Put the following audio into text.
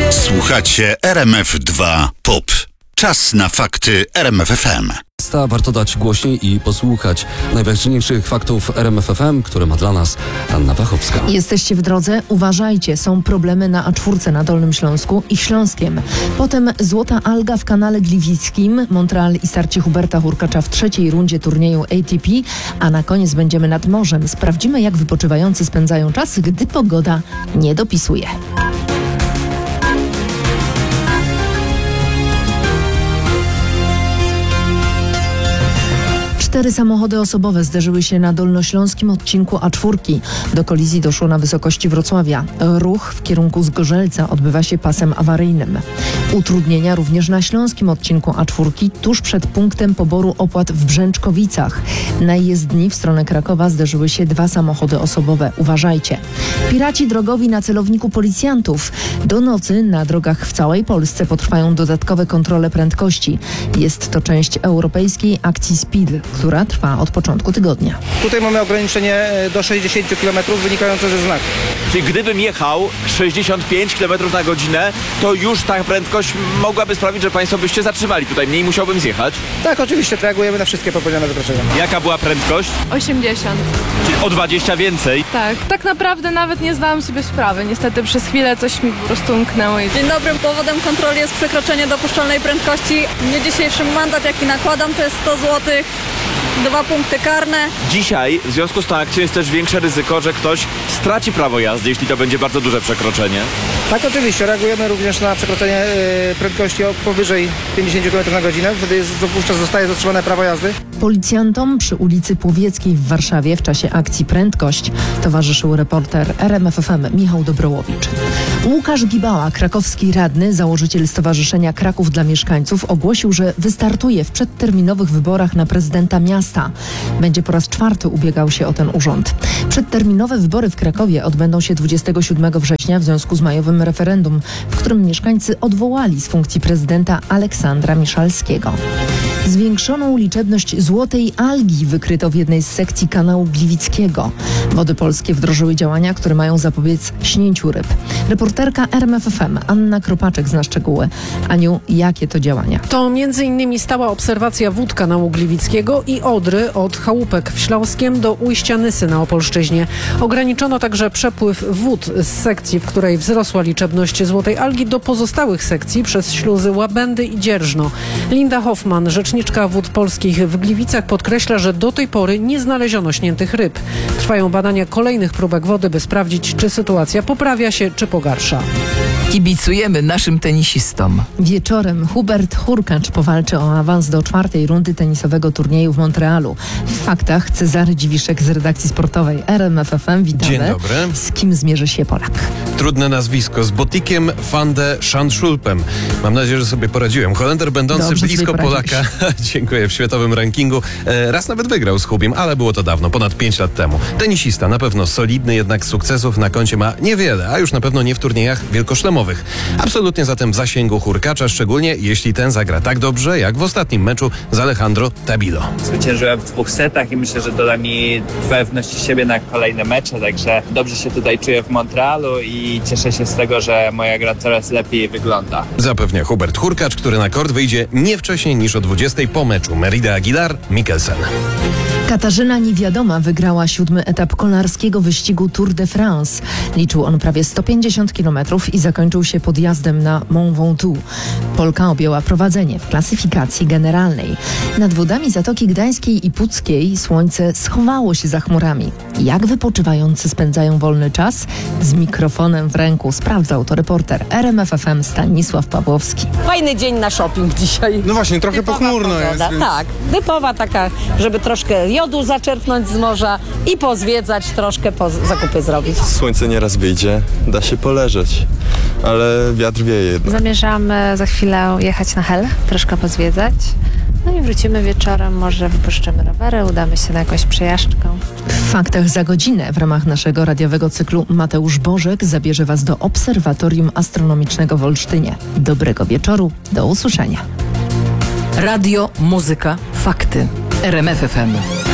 Słuchacie RMF2 POP. Czas na fakty RMF FM. Warto dać głośniej i posłuchać najważniejszych faktów RMF FM, które ma dla nas Anna Wachowska. Jesteście w drodze? Uważajcie, są problemy na A4 na Dolnym Śląsku i Śląskiem. Potem złota alga w kanale Gliwickim, Montreal i starcie Huberta Hurkacza w trzeciej rundzie turnieju ATP, a na koniec będziemy nad morzem. Sprawdzimy, jak wypoczywający spędzają czas, gdy pogoda nie dopisuje. 4 samochody osobowe zderzyły się na dolnośląskim odcinku A4. Do kolizji doszło na wysokości Wrocławia. Ruch w kierunku Zgorzelca odbywa się pasem awaryjnym. Utrudnienia również na śląskim odcinku A4 tuż przed punktem poboru opłat w Brzęczkowicach. Na jezdni w stronę Krakowa zderzyły się 2 samochody osobowe. Uważajcie. Piraci drogowi na celowniku policjantów. Do nocy na drogach w całej Polsce potrwają dodatkowe kontrole prędkości. Jest to część europejskiej akcji Speed, która trwa od początku tygodnia. Tutaj mamy ograniczenie do 60 km wynikające ze znaku. Czyli gdybym jechał 65 km na godzinę, to już ta prędkość mogłaby sprawić, że Państwo byście zatrzymali tutaj. Mniej musiałbym zjechać. Tak, oczywiście, reagujemy na wszystkie popełnione wykroczenia. Jaka była prędkość? 80. Czyli o 20 więcej. Tak naprawdę nawet nie zdałam sobie sprawy. Niestety przez chwilę coś mi po prostu umknęło. Dzień dobry, powodem kontroli jest przekroczenie dopuszczalnej prędkości. W dniu dzisiejszym mandat, jaki nakładam, to jest 100 zł. 2 punkty karne. Dzisiaj w związku z tą akcją jest też większe ryzyko, że ktoś straci prawo jazdy, jeśli to będzie bardzo duże przekroczenie. Tak, oczywiście, reagujemy również na przekroczenie prędkości powyżej 50 km na godzinę. Wtedy wówczas zostaje zatrzymane prawo jazdy. Policjantom przy ulicy Płowieckiej w Warszawie w czasie akcji Prędkość towarzyszył reporter RMF FM Michał Dobrołowicz. Łukasz Gibała, krakowski radny, założyciel Stowarzyszenia Kraków dla Mieszkańców, ogłosił, że wystartuje w przedterminowych wyborach na prezydenta miasta. Będzie po raz 4 ubiegał się o ten urząd. Przedterminowe wybory w Krakowie odbędą się 27 września w związku z majowym referendum, w którym mieszkańcy odwołali z funkcji prezydenta Aleksandra Miszalskiego. Zwiększoną liczebność złotej algi wykryto w jednej z sekcji kanału Gliwickiego. Wody Polskie wdrożyły działania, które mają zapobiec śnięciu ryb. Reporterka RMF FM Anna Kropaczek zna szczegóły. Aniu, jakie to działania? To m.in. stała obserwacja wód kanału Gliwickiego i Odry od Chałupek w Śląskiem do ujścia Nysy na Opolszczyźnie. Ograniczono także przepływ wód z sekcji, w której wzrosła liczebność złotej algi, do pozostałych sekcji przez śluzy Łabędy i Dzierżno. Linda Hoffman, rzeczniczka Wód Polskich w Gliwicach, podkreśla, że do tej pory nie znaleziono śniętych ryb. Trwają badania kolejnych próbek wody, by sprawdzić, czy sytuacja poprawia się, czy pogarsza. Kibicujemy naszym tenisistom. Wieczorem Hubert Hurkacz powalczy o awans do 4. rundy tenisowego turnieju w Montrealu. W faktach Cezary Dziwiszek z redakcji sportowej RMF FM. Witamy. Dzień dobry. Z kim zmierzy się Polak? Trudne nazwisko. Z Botikiem van de Schandschulpem. Mam nadzieję, że sobie poradziłem. Holender będący Dobrze blisko Polaka. Dziękuję. W światowym rankingu. Raz nawet wygrał z Hubim, ale było to dawno, ponad 5 lat temu. Tenisista, na pewno solidny, jednak sukcesów na koncie ma niewiele, a już na pewno nie w turniejach wielkoszlemowych. Absolutnie zatem w zasięgu Hurkacza, szczególnie jeśli ten zagra tak dobrze, jak w ostatnim meczu z Alejandro Tabilo. Zwyciężyłem w 2 setach i myślę, że doda mi pewności siebie na kolejne mecze, także dobrze się tutaj czuję w Montrealu i cieszę się z tego, że moja gra coraz lepiej wygląda. Zapewnia Hubert Hurkacz, który na kort wyjdzie nie wcześniej niż o 20 po meczu Merida Aguilar-Mikkelsen. Katarzyna Niewiadoma wygrała 7. etap kolarskiego wyścigu Tour de France. Liczył on prawie 150 km i zakończył się podjazdem na Mont Ventoux. Polka objęła prowadzenie w klasyfikacji generalnej. Nad wodami Zatoki Gdańskiej i Puckiej słońce schowało się za chmurami. Jak wypoczywający spędzają wolny czas? Z mikrofonem w ręku sprawdzał to reporter RMF FM Stanisław Pawłowski. Fajny dzień na shopping dzisiaj. No właśnie, trochę typowa pochmurno pogoda. jest. Więc... Tak, typowa taka, żeby troszkę jodu zaczerpnąć z morza i pozwiedzać, troszkę zakupy zrobić. Słońce nieraz wyjdzie, da się poleżeć, ale wiatr wieje jednak. Zamierzamy za chwilę jechać na Hel, troszkę pozwiedzać. No i wrócimy wieczorem, może wypuszczymy rowery, udamy się na jakąś przejażdżkę. W faktach za godzinę w ramach naszego radiowego cyklu Mateusz Bożek zabierze Was do Obserwatorium Astronomicznego w Olsztynie. Dobrego wieczoru, do usłyszenia. Radio, muzyka, fakty. RMF FM.